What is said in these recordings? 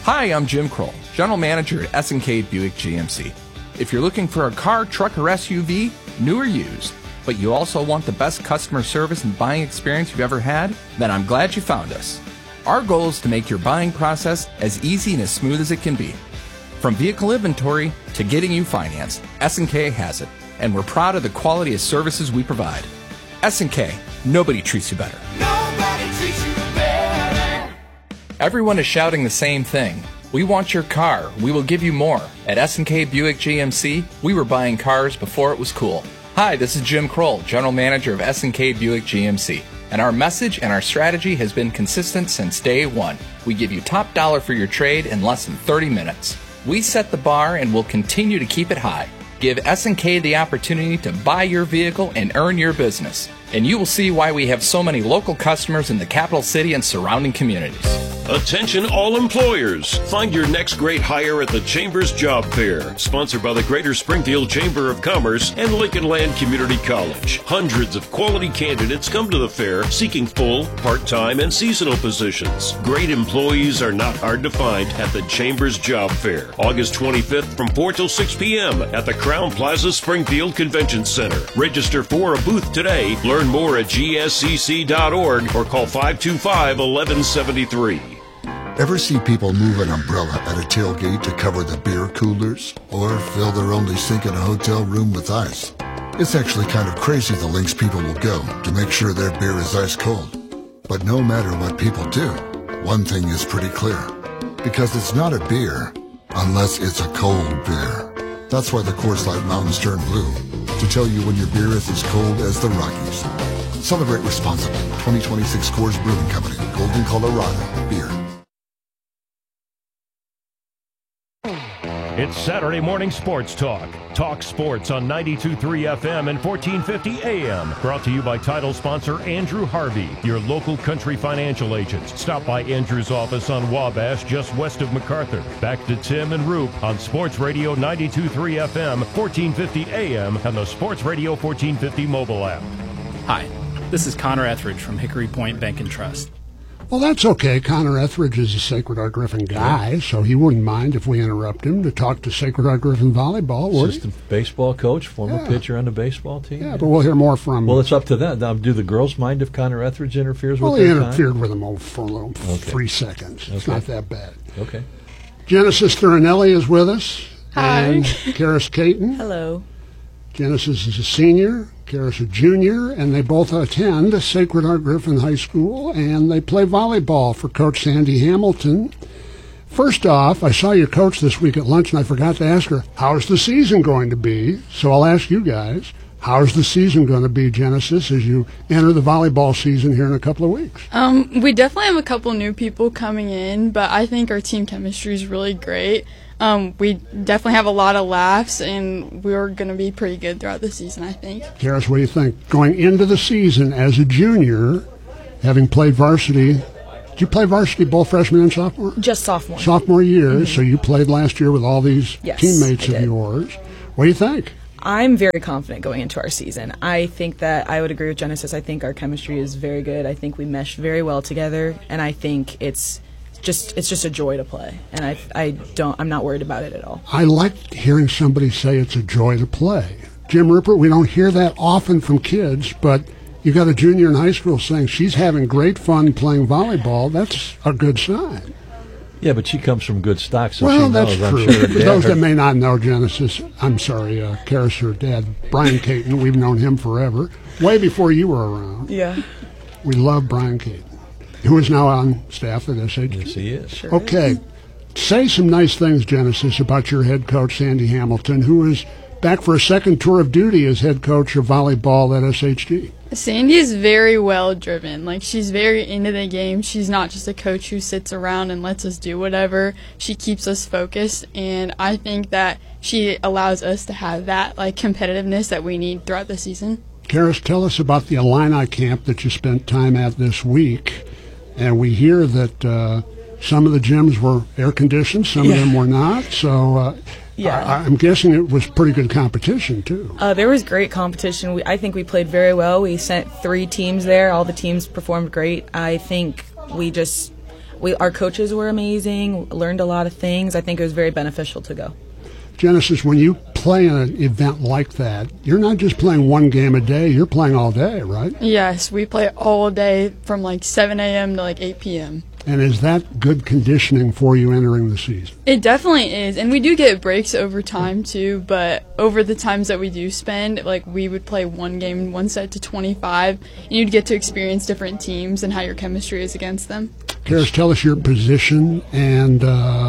Hi, I'm Jim Kroll, General Manager at S&K Buick GMC. If you're looking for a car, truck, or SUV, new or used, but you also want the best customer service and buying experience you've ever had, then I'm glad you found us. Our goal is to make your buying process as easy and as smooth as it can be. From vehicle inventory to getting you financed, S&K has it, and we're proud of the quality of services we provide. S&K, nobody treats you better. Nobody treats you better. Everyone is shouting the same thing. We want your car. We will give you more. At S&K Buick GMC, we were buying cars before it was cool. Hi, this is Jim Kroll, General Manager of S&K Buick GMC. And our message and our strategy has been consistent since day one. We give you top dollar for your trade in less than 30 minutes. We set the bar and will continue to keep it high. Give S&K the opportunity to buy your vehicle and earn your business. And you will see why we have so many local customers in the capital city and surrounding communities. Attention all employers. Find your next great hire at the Chambers Job Fair, sponsored by the Greater Springfield Chamber of Commerce and Lincoln Land Community College. Hundreds of quality candidates come to the fair seeking full, part-time, and seasonal positions. Great employees are not hard to find at the Chambers Job Fair, August 25th from 4 till 6 p.m. at the Crown Plaza Springfield Convention Center. Register for a booth today. Learn more at gscc.org or call 525-1173. Ever see people move an umbrella at a tailgate to cover the beer coolers? Or fill their only sink in a hotel room with ice? It's actually kind of crazy the lengths people will go to make sure their beer is ice cold. But no matter what people do, one thing is pretty clear. Because it's not a beer unless it's a cold beer. That's why the Coors Light Mountains turn blue, to tell you when your beer is as cold as the Rockies. Celebrate responsibly. 2026 Coors Brewing Company, Golden, Colorado. Beer. It's Saturday morning sports talk. Talk sports on 92.3 FM and 1450 AM. Brought to you by title sponsor Andrew Harvey, your local country financial agent. Stop by Andrew's office on Wabash, just west of MacArthur. Back to Tim and Roop on Sports Radio 92.3 FM, 1450 AM, and the Sports Radio 1450 mobile app. Hi, this is Connor Etheridge from Hickory Point Bank and Trust. Well, that's okay. Connor Etheridge is a Sacred Heart Griffin guy, so he wouldn't mind if we interrupt him to talk to Sacred Heart Griffin volleyball. Assistant baseball coach, former pitcher on the baseball team. Yeah, but we'll hear more from... Well, it's up to them. Now, do the girls mind if Connor Etheridge interferes with their time? Well, he interfered with them for a little 3 seconds. It's not that bad. Okay. Genesis Thurinelli is with us. Hi. And Karis Caton. Hello. Genesis is a senior, Karis a junior, and they both attend Sacred Heart Griffin High School, and they play volleyball for Coach Sandy Hamilton. First off, I saw your coach this week at lunch, and I forgot to ask her, how's the season going to be? So I'll ask you guys, how's the season going to be, Genesis, as you enter the volleyball season here in a couple of weeks? We definitely have a couple new people coming in, but I think our team chemistry is really great. We definitely have a lot of laughs, and we're going to be pretty good throughout the season, I think. Karis, what do you think? Going into the season as a junior, having played varsity, did you play varsity both freshman and sophomore? Just sophomore. Sophomore year, so you played last year with all these teammates of yours. What do you think? I'm very confident going into our season. I think that I would agree with Genesis. I think our chemistry is very good. I think we mesh very well together, and I think it's just a joy to play, and I'm not worried about it at all. I like hearing somebody say it's a joy to play. Jim Rupert, we don't hear that often from kids, but you got a junior in high school saying she's having great fun playing volleyball. That's a good sign. Yeah, but she comes from good stock, so well, she that's knows. True. I'm sure For those that may not know Genesis, Karis, her dad, Brian Caton, we've known him forever, way before you were around. Yeah. We love Brian Caton, who is now on staff at SHG. Yes, he is. Sure okay. Is. Say some nice things, Genesis, about your head coach, Sandy Hamilton, who is back for a second tour of duty as head coach of volleyball at SHG. Sandy is very well driven. Like, she's very into the game. She's not just a coach who sits around and lets us do whatever. She keeps us focused, and I think that she allows us to have that competitiveness that we need throughout the season. Karis, tell us about the Illini camp that you spent time at this week. And we hear that some of the gyms were air-conditioned, some of them were not. So I'm guessing it was pretty good competition, too. There was great competition. I think we played very well. We sent 3 teams there. All the teams performed great. I think our coaches were amazing, learned a lot of things. I think it was very beneficial to go. Genesis, when you play an event like that, you're not just playing one game a day, you're playing all day, right? Yes, we play all day from like 7 a.m. to like 8 p.m. And is that good conditioning for you entering the season? It definitely is, and we do get breaks over time too, but over the times that we do spend, like we would play one game, one set to 25, and you'd get to experience different teams and how your chemistry is against them. Karis, tell us your position, and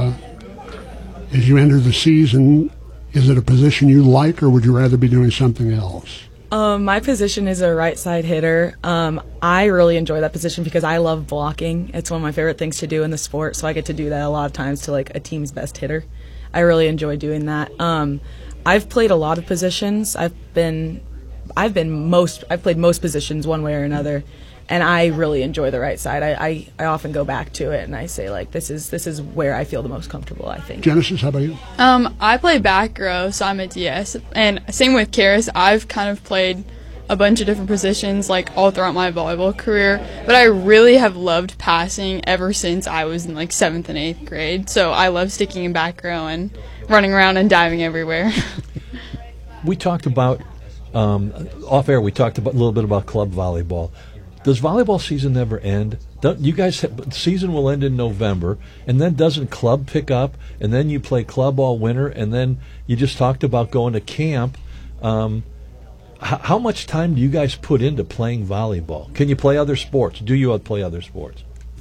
as you enter the season, is it a position you like, or would you rather be doing something else? My position is a right side hitter. I really enjoy that position because I love blocking. It's one of my favorite things to do in the sport, so I get to do that a lot of times to like a team's best hitter. I really enjoy doing that. I've played a lot of positions. I've played most positions one way or another, and I really enjoy the right side. I often go back to it and I say like this is where I feel the most comfortable, I think. Genesis, how about you? I play back row, so I'm a DS, and same with Karis. I've kind of played a bunch of different positions like all throughout my volleyball career, but I really have loved passing ever since I was in like 7th and 8th grade. So I love sticking in back row and running around and diving everywhere. We talked about off air. We talked about a little bit about club volleyball. Does volleyball season never end? You guys, season will end in November, and then doesn't club pick up, and then you play club all winter, and then you just talked about going to camp. How much time do you guys put into playing volleyball? Can you play other sports? Do you play other sports?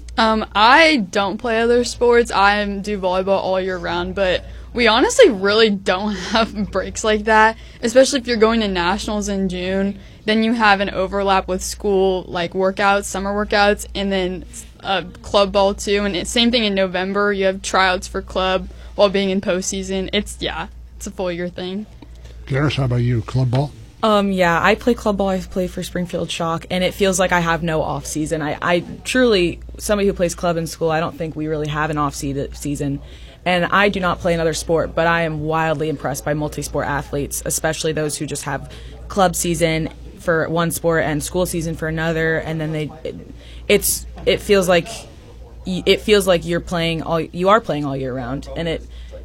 I don't play other sports. I do volleyball all year round, but we honestly really don't have breaks like that, especially if you're going to nationals in June. Then you have an overlap with school, like workouts, summer workouts, and then club ball too. And same thing in November. You have tryouts for club while being in postseason. It's a full year thing. Karis, how about you? Club ball? Yeah, I play club ball. I play for Springfield Shock, and it feels like I have no off season. I truly, somebody who plays club in school, I don't think we really have an off season. And I do not play another sport, but I am wildly impressed by multi-sport athletes, especially those who just have club season for one sport and school season for another, and then it feels like you are playing all year round, and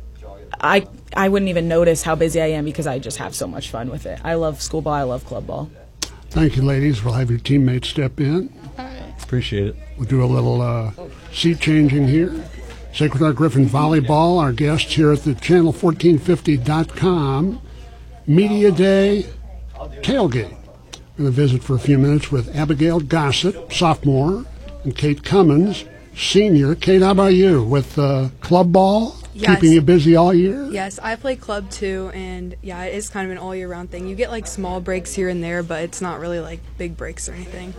I wouldn't even notice how busy I am because I just have so much fun with it. I love school ball. I love club ball. Thank you, ladies. We'll have your teammates step in. All right. Appreciate it. We'll do a little seat changing here. Sacred Heart Griffin Volleyball, our guests here at the channel1450.com Media Day Tailgate. We're going to visit for a few minutes with Abigail Gossett, sophomore, and Kate Cummins, senior. Kate, how about you? With club ball, keeping you busy all year? Yes, I play club too, and yeah, it is kind of an all year round thing. You get like small breaks here and there, but it's not really like big breaks or anything.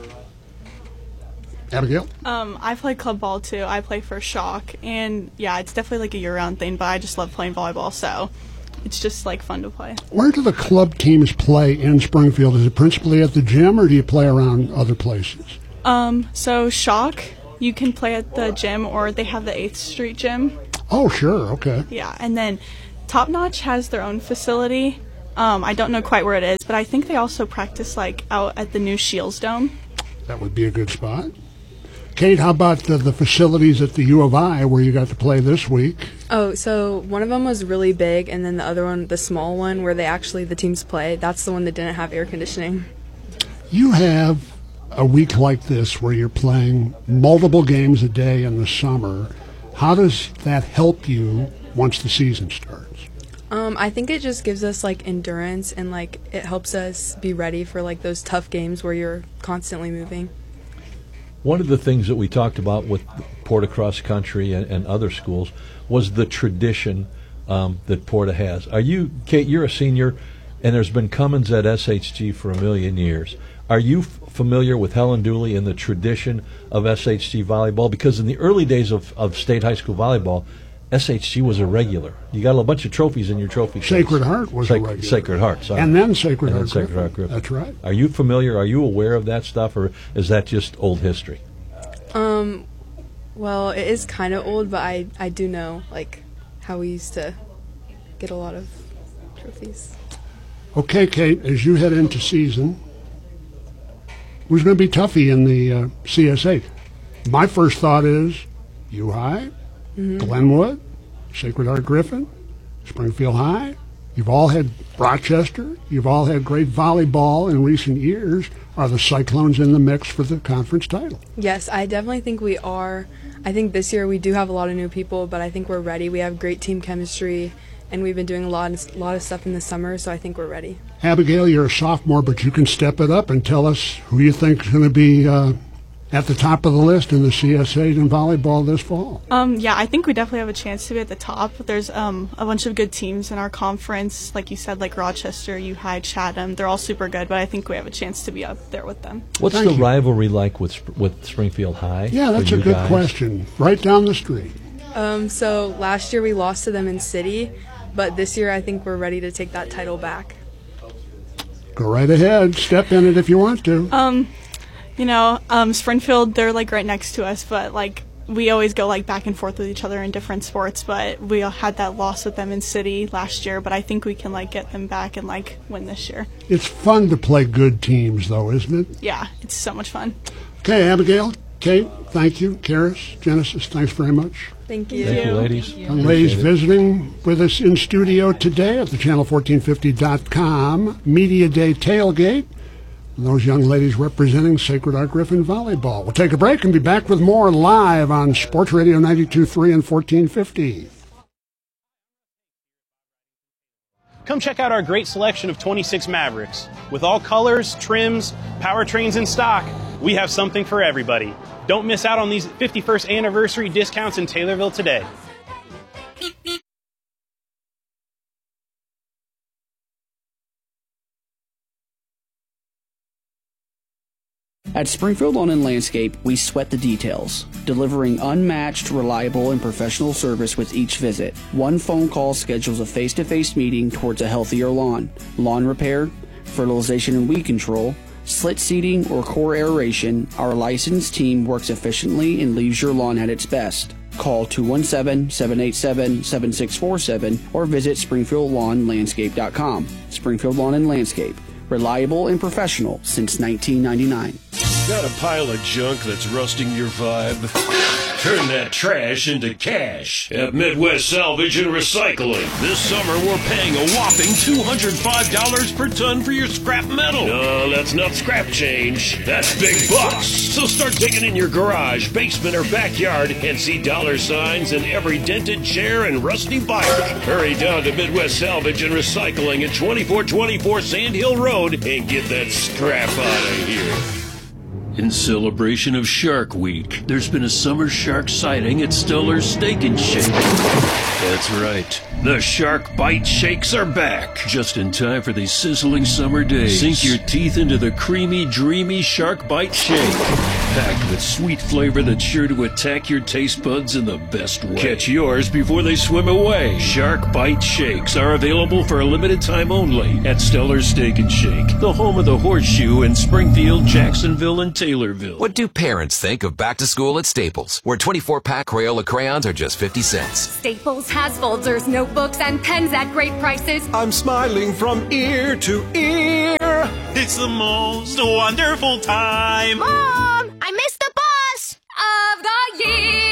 Abigail? I play club ball too. I play for Shock, and yeah, it's definitely like a year-round thing, but I just love playing volleyball, so it's just like fun to play. Where do the club teams play in Springfield? Is it principally at the gym, or do you play around other places? So Shock, you can play at the gym, or they have the 8th Street gym. Oh, sure, okay. Yeah, and then Top Notch has their own facility. I don't know quite where it is, but I think they also practice like out at the new Shields Dome. That would be a good spot. Kate, how about the facilities at the U of I where you got to play this week? Oh, so one of them was really big, and then the other one, the small one, where the teams play, that's the one that didn't have air conditioning. You have a week like this where you're playing multiple games a day in the summer. How does that help you once the season starts? I think it just gives us like endurance, and like it helps us be ready for like those tough games where you're constantly moving. One of the things that we talked about with Porta Cross Country and other schools was the tradition that Porta has. Kate, you're a senior, and there's been Cummins at SHG for a million years. Are you familiar with Helen Dooley and the tradition of SHG volleyball? Because in the early days of state high school volleyball, SHG was a regular. You got a bunch of trophies in your trophy case. Sacred Heart was a regular. Sacred Heart, sorry. And then Sacred Heart Griffin. That's right. Are you familiar? Are you aware of that stuff, or is that just old history? Well, it is kind of old, but I do know like how we used to get a lot of trophies. Okay, Kate, as you head into season, who's going to be toughy in the CSA? My first thought is U High, Glenwood, Sacred Heart Griffin, Springfield High. You've all had Rochester. You've all had great volleyball in recent years. Are the Cyclones in the mix for the conference title? Yes, I definitely think we are. I think this year we do have a lot of new people, but I think we're ready. We have great team chemistry, and we've been doing a lot of stuff in the summer, so I think we're ready. Abigail, you're a sophomore, but you can step it up and tell us who you think is going to be at the top of the list in the CSA in volleyball this fall. Yeah, I think we definitely have a chance to be at the top. There's a bunch of good teams in our conference, like you said, like Rochester, U High, Chatham. They're all super good, but I think we have a chance to be up there with them. What's the rivalry like with Springfield High? Yeah, that's a good question. Right down the street. So last year we lost to them in city, but this year I think we're ready to take that title back. Go right ahead. Step in it if you want to. Springfield, they're like right next to us, but like we always go like back and forth with each other in different sports, but we had that loss with them in city last year, but I think we can like get them back and like win this year. It's fun to play good teams though, isn't it? Yeah, it's so much fun. Okay, Abigail, Kate, thank you. Karis, Genesis, thanks very much. Thank you. Thank you, ladies. Young ladies visiting with us in studio today at the channel1450.com Media Day Tailgate. And those young ladies representing Sacred Heart Griffin Volleyball. We'll take a break and be back with more live on Sports Radio 92.3 and 1450. Come check out our great selection of 26 Mavericks. With all colors, trims, powertrains in stock, we have something for everybody. Don't miss out on these 51st anniversary discounts in Taylorville today. At Springfield Lawn and Landscape, we sweat the details, delivering unmatched, reliable, and professional service with each visit. One phone call schedules a face-to-face meeting towards a healthier lawn. Lawn repair, fertilization and weed control, slit seeding, or core aeration, our licensed team works efficiently and leaves your lawn at its best. Call 217-787-7647 or visit SpringfieldLawnLandscape.com. Springfield Lawn and Landscape, reliable and professional since 1999. Got a pile of junk that's rusting your vibe? Turn that trash into cash at Midwest Salvage and Recycling. This summer, we're paying a whopping $205 per ton for your scrap metal. No, that's not scrap change. That's big bucks. So start digging in your garage, basement, or backyard and see dollar signs in every dented chair and rusty bike. Hurry down to Midwest Salvage and Recycling at 2424 Sand Hill Road and get that scrap out of here. In celebration of Shark Week, there's been a summer shark sighting at Stellar's Steak and Shake. That's right. The Shark Bite Shakes are back, just in time for these sizzling summer days. Sink your teeth into the creamy, dreamy Shark Bite Shake, packed with sweet flavor that's sure to attack your taste buds in the best way. Catch yours before they swim away. Shark Bite Shakes are available for a limited time only at Stellar's Steak and Shake, the home of the Horseshoe in Springfield, Jacksonville, and Taylorville. What do parents think of back to school at Staples, where 24-pack Crayola crayons are just 50 cents? Staples has folders, notebooks, and pens at great prices. I'm smiling from ear to ear. It's the most wonderful time. Mom, I missed the bus of the year.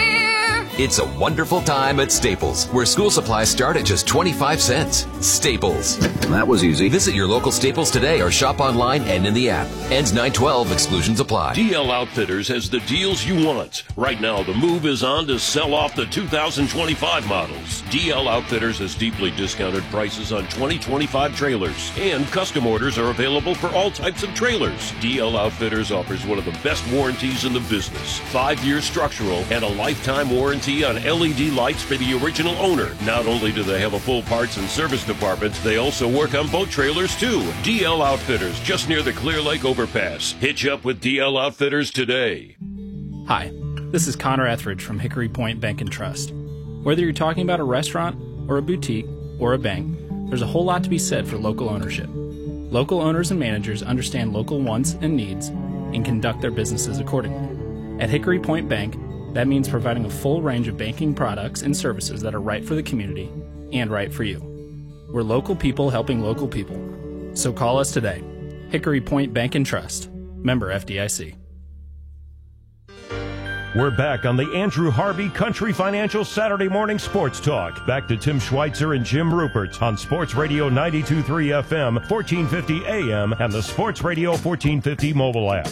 It's a wonderful time at Staples, where school supplies start at just 25 cents. Staples. That was easy. Visit your local Staples today or shop online and in the app. Ends 9/12. Exclusions apply. DL Outfitters has the deals you want. Right now, the move is on to sell off the 2025 models. DL Outfitters has deeply discounted prices on 2025 trailers, and custom orders are available for all types of trailers. DL Outfitters offers one of the best warranties in the business. 5-year structural and a lifetime warranty on LED lights for the original owner. Not only do they have a full parts and service department, they also work on boat trailers too. DL Outfitters, just near the Clear Lake overpass. Hitch up with DL Outfitters today. Hi, this is Connor Etheridge from Hickory Point Bank and Trust. Whether you're talking about a restaurant or a boutique or a bank, there's a whole lot to be said for local ownership. Local owners and managers understand local wants and needs and conduct their businesses accordingly. At Hickory Point Bank, that means providing a full range of banking products and services that are right for the community and right for you. We're local people helping local people. So call us today. Hickory Point Bank and Trust. Member FDIC. We're back on the Andrew Harvey Country Financial Saturday Morning Sports Talk. Back to Tim Schweitzer and Jim Rupert on Sports Radio 92.3 FM, 1450 AM, and the Sports Radio 1450 mobile app.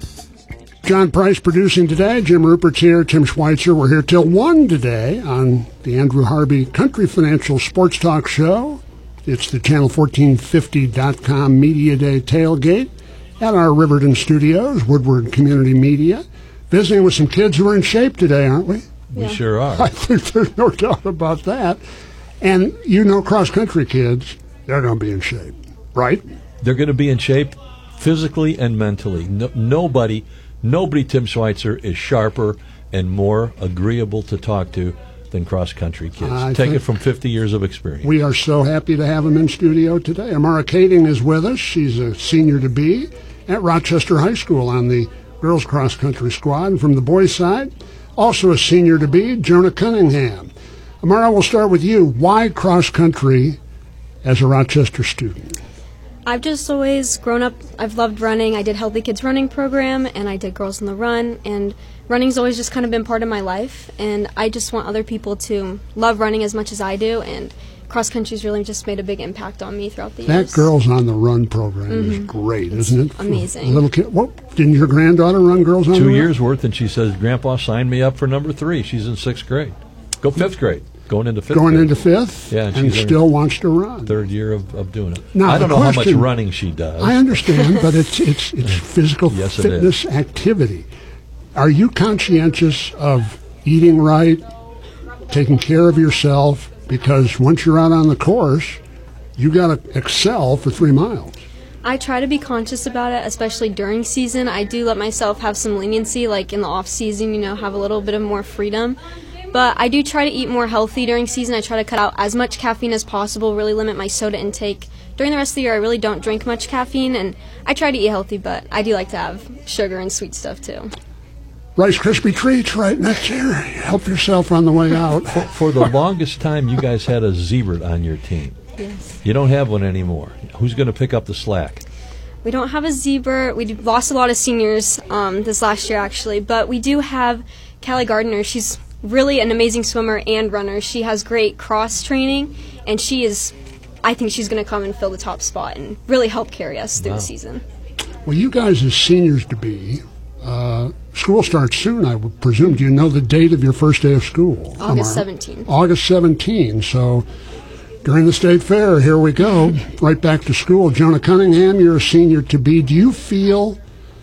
John Price producing today. Jim Rupert's here. Tim Schweitzer. We're here till 1 today on the Andrew Harvey Country Financial Sports Talk Show. It's the Channel1450.com Media Day tailgate at our Riverton studios, Woodward Community Media. Visiting with some kids who are in shape today, aren't we? We sure are. I think there's no doubt about that. And you know cross-country kids, they're going to be in shape, right? They're going to be in shape physically and mentally. Nobody, Tim Schweitzer, is sharper and more agreeable to talk to than cross-country kids. Take it from 50 years of experience. We are so happy to have them in studio today. Amara Kading is with us. She's a senior-to-be at Rochester High School on the girls cross-country squad. And from the boys' side, also a senior-to-be, Jonah Cunningham. Amara, we'll start with you. Why cross-country as a Rochester student? I've just always grown up, I've loved running. I did Healthy Kids Running Program, and I did Girls on the Run, and running's always just kind of been part of my life, and I just want other people to love running as much as I do, and cross-country's really just made a big impact on me throughout the years. That Girls on the Run program is great, isn't it? Amazing. A little kid. Didn't your granddaughter run Girls on the Run? 2 years worth, and she says, Grandpa signed me up for number 3. She's in 6th grade. Fifth grade. Going into 5th grade. Going into 5th? Yeah, and still wants to run. 3rd year of doing it. Now, I don't know how much running she does. I understand, but it's physical fitness activity. Are you conscientious of eating right, taking care of yourself? Because once you're out on the course, you got to excel for 3 miles. I try to be conscious about it, especially during season. I do let myself have some leniency, like in the off season, have a little bit of more freedom. But I do try to eat more healthy during season. I try to cut out as much caffeine as possible, really limit my soda intake. During the rest of the year, I really don't drink much caffeine, and I try to eat healthy, but I do like to have sugar and sweet stuff too. Rice Krispie treats right next year. Help yourself on the way out. For the longest time, you guys had a zebra on your team. Yes. You don't have one anymore. Who's going to pick up the slack? We don't have a zebra. We lost a lot of seniors this last year, actually, but we do have Callie Gardner. She's really an amazing swimmer and runner. She has great cross training, and I think she's going to come and fill the top spot and really help carry us through the season. Well, you guys as seniors to be, school starts soon, I would presume. Do you know the date of your first day of school? August 17th. August 17th. So during the state fair, here we go, right back to school. Jonah Cunningham, you're a senior to be. Do you feel,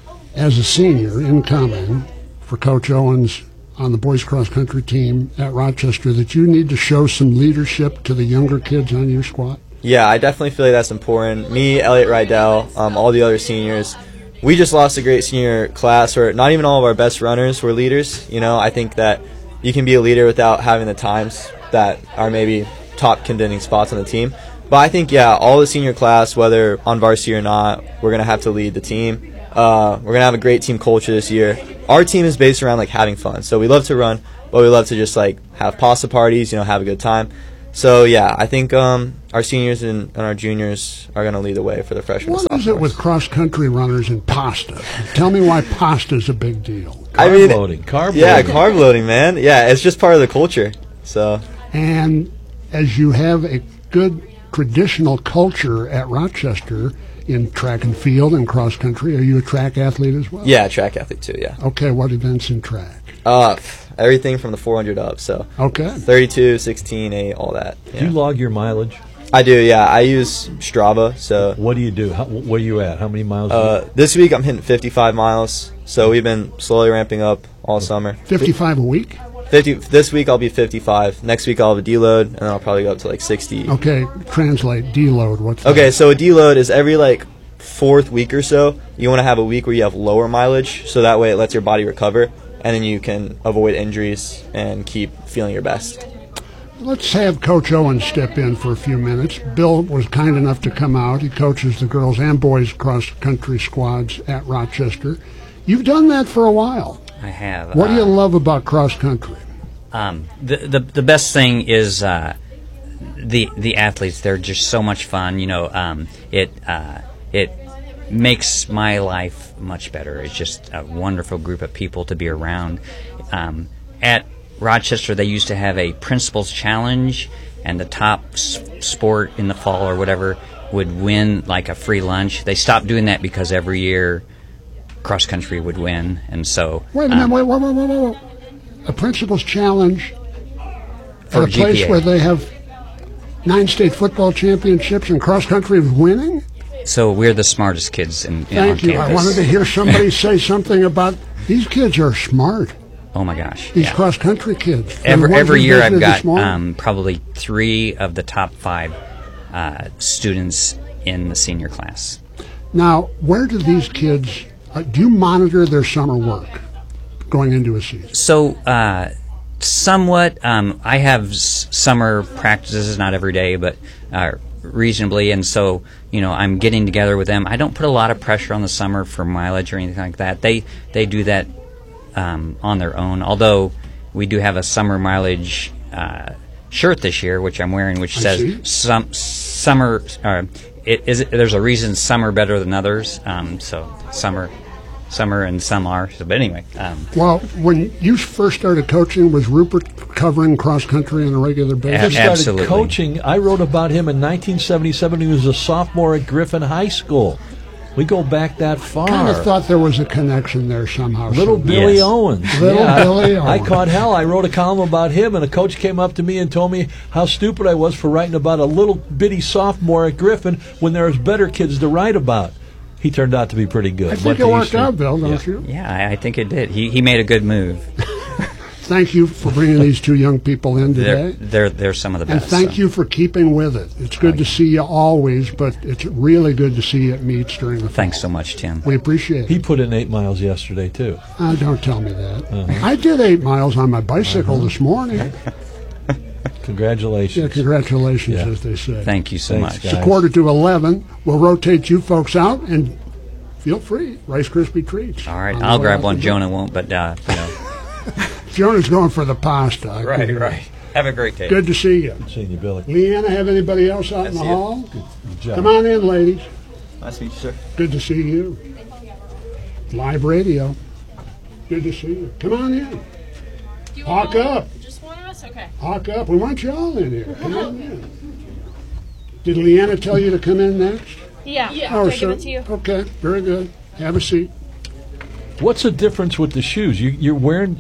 as a senior incoming for Coach Owens on the boys cross-country team at Rochester, that you need to show some leadership to the younger kids on your squad? Yeah, I definitely feel like that's important. Me, Elliot Rydell, all the other seniors, we just lost a great senior class where not even all of our best runners were leaders. I think that you can be a leader without having the times that are maybe top contending spots on the team. But I think, all the senior class, whether on varsity or not, we're going to have to lead the team. We're going to have a great team culture this year. Our team is based around having fun. So we love to run, but we love to just have pasta parties, have a good time. So I think our seniors and our juniors are going to lead the way for the freshmen. What is it with cross-country runners and pasta? Tell me why pasta is a big deal. Carb loading. Yeah, carb loading, man. Yeah, it's just part of the culture. So. And as you have a good traditional culture at Rochester in track and field and cross-country, are you a track athlete as well? Yeah, track athlete too, yeah. Okay, what events in track? Everything from the 400 up, so. Okay. 32, 16, 8, all that. Yeah. Do you log your mileage? I do, yeah. I use Strava, so. What do you do? Where are you at? How many miles? This week I'm hitting 55 miles, so we've been slowly ramping up all summer. 55 a week? 50. This week I'll be 55. Next week I'll have a deload, and then I'll probably go up to 60. Okay, translate deload. What's okay, so a deload is every 4th week or so, you want to have a week where you have lower mileage, so that way it lets your body recover, and then you can avoid injuries and keep feeling your best. Let's have Coach Owens step in for a few minutes. Bill was kind enough to come out. He coaches the girls and boys cross-country squads at Rochester. You've done that for a while. I have. What do you love about cross-country? The best thing is the athletes. They're just so much fun. It makes my life much better. It's just a wonderful group of people to be around. At Rochester, they used to have a principal's challenge, and the top sport in the fall or whatever would win like a free lunch. They stopped doing that because every year cross country would win, and so wait a minute, wait. A principal's challenge for at a place GPA. where they have 9 state football championships and cross country is winning? So we're the smartest kids on Thank you. campus. I wanted to hear somebody say something about these kids are smart. Oh my gosh! These yeah. cross country kids. Every year I've got probably 3 of the top 5 students in the senior class. Now, where do these kids? Do you monitor their summer work going into a season? So, somewhat. I have summer practices, not every day, but reasonably, and so I'm getting together with them. I don't put a lot of pressure on the summer for mileage or anything like that. They do that on their own. Although we do have a summer mileage shirt this year, which I'm wearing, which says summer. There's a reason some are better than others. So summer and some are. So, but anyway. Well, when you first started coaching, was Rupert covering cross country on a regular basis? He started Absolutely. coaching. I wrote about him in 1977. He was a sophomore at Griffin High School. We go back that far. Kind of thought there was a connection there somehow. Little Billy Owens. Little Billy Owens. I caught hell. I wrote a column about him, and a coach came up to me and told me how stupid I was for writing about a little bitty sophomore at Griffin when there was better kids to write about. He turned out to be pretty good. I think it worked out, Bill, don't you? Yeah, I think it did. He made a good move. Thank you for bringing these 2 young people in today. They're some of the best. And thank you for keeping with it. It's good to see you always, but it's really good to see you at meets during the fall. Thanks so much, Tim. We appreciate it. He put in 8 miles yesterday, too. Don't tell me that. I did 8 miles on my bicycle this morning. Congratulations. Yeah, congratulations, as they say. Thank you so much. It's 11:15. We'll rotate you folks out, and feel free. Rice Krispie treats. All right, I'll grab one. Jonah won't, but Jonah's going for the pasta. Right. Have a great day. Good to see you. Good seeing you, Billy. Leanna, have anybody else out in the hall? Good job. Come on in, ladies. Nice to meet you, sir. Good to see you. Live radio. Good to see you. Come on in. Hawk up. Just one of us? Okay. Hawk up. We want you all in here. Come on in. Did Leanna tell you to come in next? Yeah. Oh, Can I give it to you? Okay, very good. Have a seat. What's the difference with the shoes? You're wearing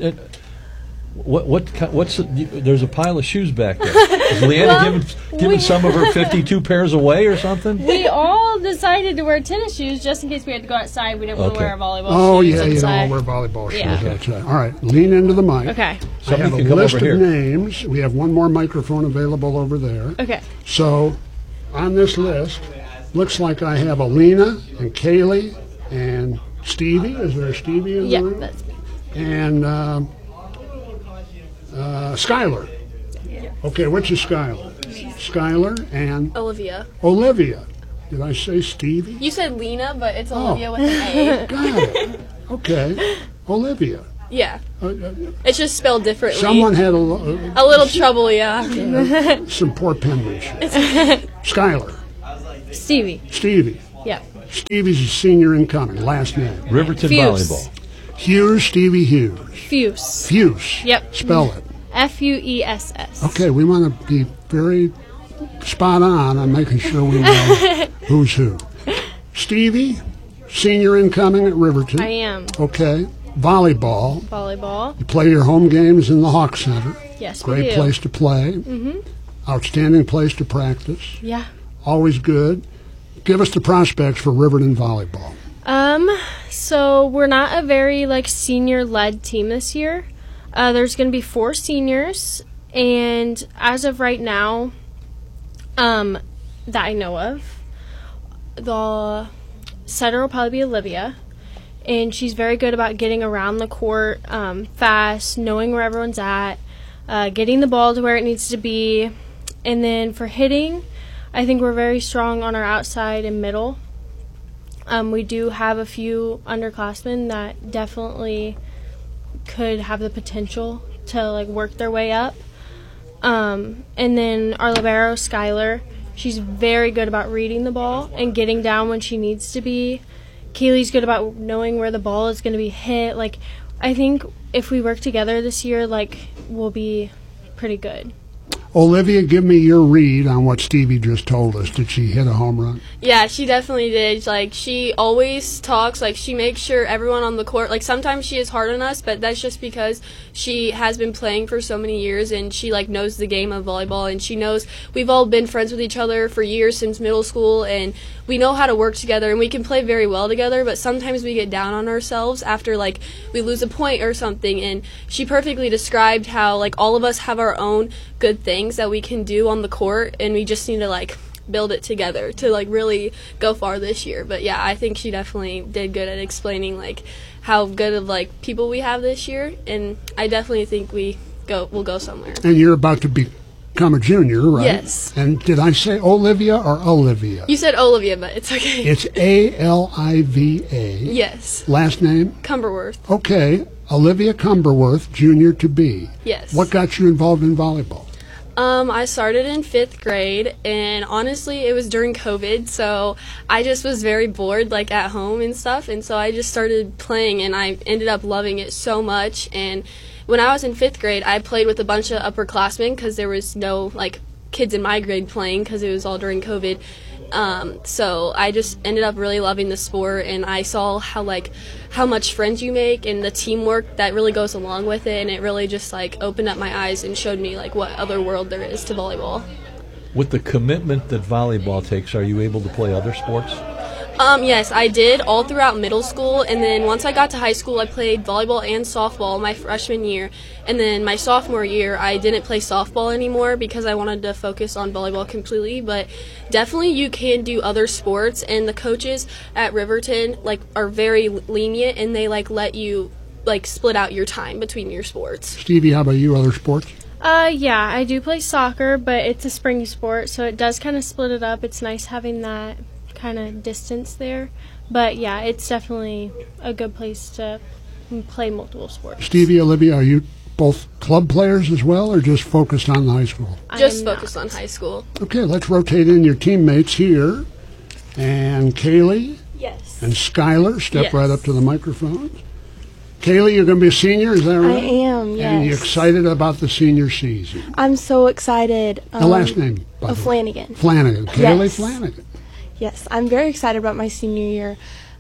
what's there's a pile of shoes back there. Is Leanna giving some of her 52 pairs away or something? We all decided to wear tennis shoes just in case we had to go outside. We didn't want to wear our volleyball shoes. Oh, yeah, you don't want to wear volleyball shoes outside. All right, lean into the mic. Okay. I have a list of names. We have one more microphone available over there. Okay. So, on this list, looks like I have Alina and Kaylee and Stevie. Is there a Stevie in the room? Yeah, that's me. And Skylar. Yeah. Okay, which is Skylar? Skylar and Olivia. Did I say Stevie? You said Lena, but it's Olivia with an A. Got it. Okay, Olivia. Yeah. It's just spelled differently. Someone had a little trouble, yeah. Some poor penmanship. Skylar. Stevie. Yeah. Stevie's a senior incoming. Last name. Riverton Fuse. Volleyball. Hughes, Stevie Hughes. Fuse. Yep. Spell it. Fuess. Okay, we want to be very spot on making sure we know who's who. Stevie, senior incoming at Riverton. I am. Okay. Volleyball. You play your home games in the Hawk Center. Yes, Great we do. place to play. Mm-hmm. Outstanding place to practice. Yeah. Always good. Give us the prospects for Riverton volleyball. So we're not a very senior-led team this year. There's going to be 4 seniors, and as of right now, that I know of, the setter will probably be Olivia, and she's very good about getting around the court fast, knowing where everyone's at, getting the ball to where it needs to be, and then for hitting, I think we're very strong on our outside and middle. We do have a few underclassmen that definitely could have the potential to work their way up. And then our libero, Skylar, she's very good about reading the ball and getting down when she needs to be. Kaylee's good about knowing where the ball is going to be hit. I think if we work together this year, like, we'll be pretty good. Olivia, give me your read on what Stevie just told us. Did she hit a home run? Yeah, she definitely did. Like, she always talks, like, she makes sure everyone on the court, like, sometimes she is hard on us, but that's just because she has been playing for so many years, and she, like, knows the game of volleyball, and she knows we've all been friends with each other for years since middle school, and we know how to work together, and we can play very well together, but sometimes we get down on ourselves after, like, we lose a point or something, and she perfectly described how, like, all of us have our own good things that we can do on the court, and we just need to, like, build it together to, like, really go far this year. But yeah, I think she definitely did good at explaining, like, how good of, like, people we have this year, and I definitely think we'll go somewhere. And you're about to become a junior, right? Yes. And did I say Olivia or Olivia? You said Olivia, but it's okay. It's Aliva. Yes. Last name? Cumberworth. Okay. Olivia Cumberworth, junior to be. Yes. What got you involved in volleyball? I started in 5th grade, and honestly, it was during COVID, so I just was very bored, like, at home and stuff, and so I just started playing, and I ended up loving it so much. And when I was in 5th grade, I played with a bunch of upperclassmen because there was no, like, kids in my grade playing because it was all during COVID. So I just ended up really loving the sport, and I saw how much friends you make and the teamwork that really goes along with it, and it really just, like, opened up my eyes and showed me, like, what other world there is to volleyball. With the commitment that volleyball takes, are you able to play other sports? Yes, I did all throughout middle school, and then once I got to high school, I played volleyball and softball my freshman year, and then my sophomore year, I didn't play softball anymore because I wanted to focus on volleyball completely. But definitely you can do other sports, and the coaches at Riverton, like, are very lenient, and they, like, let you, like, split out your time between your sports. Stevie, how about you, other sports? Yeah, I do play soccer, but it's a spring sport, so it does kind of split it up. It's nice having that kind of distance there, but yeah, it's definitely a good place to play multiple sports. Stevie, Olivia, are you both club players as well, or just focused on the high school? Just focused on high school. Okay, let's rotate in your teammates here. And Kaylee? Yes. And Skylar, step Yes. right up to the microphone. Kaylee, you're going to be a senior, is that right? I am, yes. And you're excited about the senior season. I'm so excited. The last name? Flanagan. Flanagan. Kaylee Yes. Flanagan. Yes, I'm very excited about my senior year.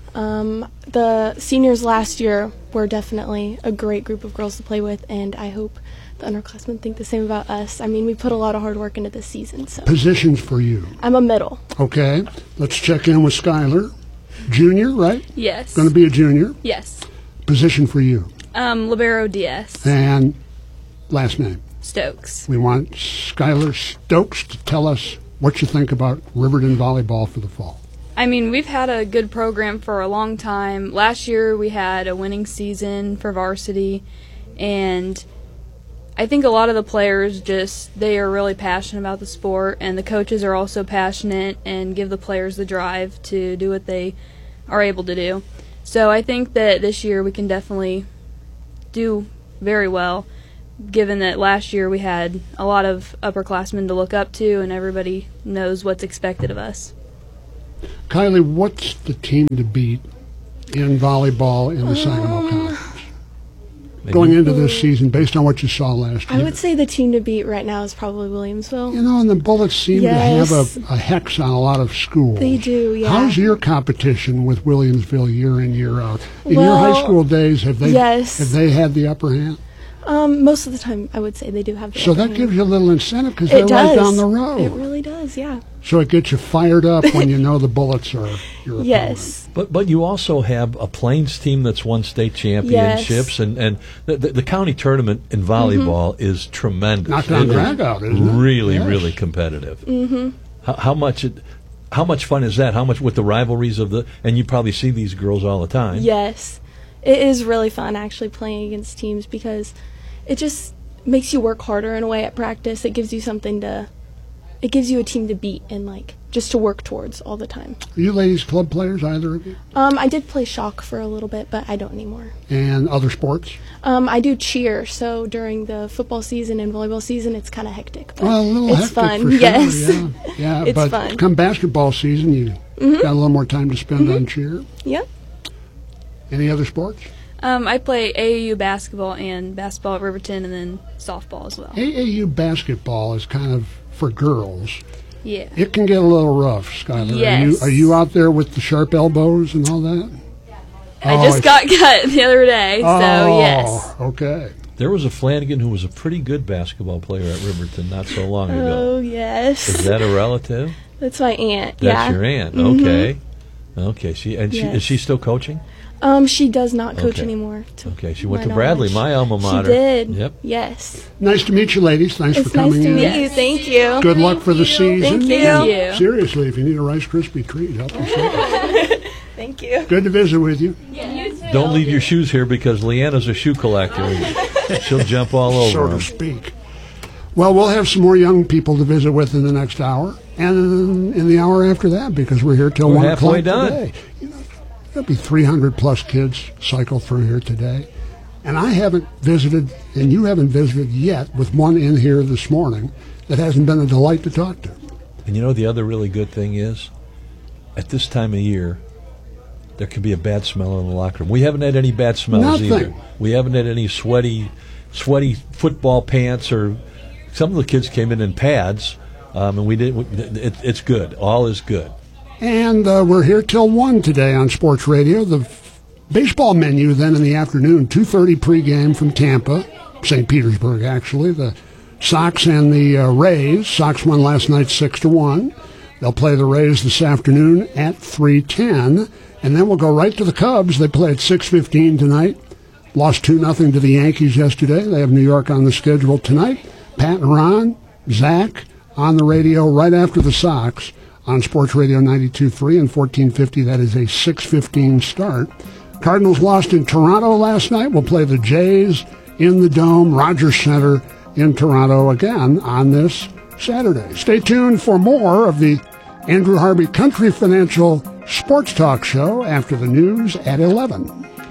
The seniors last year were definitely a great group of girls to play with, and I hope the underclassmen think the same about us. I mean, we put a lot of hard work into this season. So Positions for you? I'm a middle. Okay, let's check in with Skylar. Junior, right? Yes. Going to be a junior? Yes. Position for you? Libero DS. And last name? Stokes. We want Skylar Stokes to tell us what you think about Riverton volleyball for the fall. I mean, we've had a good program for a long time. Last year we had a winning season for varsity, and I think a lot of the players they are really passionate about the sport, and the coaches are also passionate and give the players the drive to do what they are able to do. So I think that this year we can definitely do very well, given that last year we had a lot of upperclassmen to look up to, and everybody knows what's expected of us. Kylie, what's the team to beat in volleyball in the Saginaw Conference? Going into this season, based on what you saw last year? I would say the team to beat right now is probably Williamsville. You know, and the Bullets seem to have a hex on a lot of schools. They do, yeah. How's your competition with Williamsville year in, year out? In your high school days, have they had the upper hand? Most of the time, I would say they do have the So upper that hand. gives you a little incentive because they're right down the road. It really does, yeah. So it gets you fired up when you know the Bullets are your Yes. But you also have a Plains team that's won state championships, and the county tournament in volleyball is tremendous. Knockdown drag-out, isn't it? Really, Yes. really competitive. Mm-hmm. How much fun is that? How much with the rivalries and you probably see these girls all the time. Yes. It is really fun actually playing against teams because it just makes you work harder in a way at practice. It gives you it gives you a team to beat and just to work towards all the time. Are you ladies club players, either of you? I did play shock for a little bit, but I don't anymore. And other sports? I do cheer, so during the football season and volleyball season, it's kind of hectic. But Well, a little it's hectic fun, for sure. yes. Yeah, It's but fun. come basketball season, you got a little more time to spend on cheer. Yep. Any other sports? I play AAU basketball and basketball at Riverton, and then softball as well. AAU basketball is kind of for girls. Yeah. It can get a little rough, Skylar. Yes. Are you out there with the sharp elbows and all that? I just got cut the other day, so yes. Okay. There was a Flanagan who was a pretty good basketball player at Riverton not so long ago. Oh, yes. Is that a relative? That's my aunt. That's your aunt. Okay. Okay. Is she still coaching? She does not coach anymore. Okay. She went to Bradley, my alma mater. She did. Yep. Yes. Nice to meet you, ladies. Thanks for coming in. Nice to meet you. Thank you. Good luck for the season. Thank you. Seriously, if you need a Rice Krispie treat, help us out. Thank you. Good to visit with you. Don't leave your shoes here because Leanna's a shoe collector. She'll jump all over so them. to speak. Well, we'll have some more young people to visit with in the next hour, and in the hour after that, because we're here till 1 o'clock halfway done. today. There'll be 300-plus kids cycle through here today. And I haven't visited, and you haven't visited yet, with one in here this morning that hasn't been a delight to talk to. And you know the other really good thing is, at this time of year, there could be a bad smell in the locker room. We haven't had any bad smells either. We haven't had any sweaty football pants, or some of the kids came in pads, and we didn't. It's good. All is good. And we're here till 1 today on Sports Radio. The baseball menu then in the afternoon, 2:30 pregame from Tampa, St. Petersburg actually. The Sox and the Rays. Sox won last night 6-1. They'll play the Rays this afternoon at 3:10. And then we'll go right to the Cubs. They play at 6:15 tonight. Lost 2-0 to the Yankees yesterday. They have New York on the schedule tonight. Pat and Ron, Zach on the radio right after the Sox on Sports Radio 92.3 and 1450. That is a 6:15 start. Cardinals lost in Toronto last night. We'll play the Jays in the Dome, Rogers Center in Toronto again on this Saturday. Stay tuned for more of the Andrew Harvey Country Financial Sports Talk Show after the news at 11.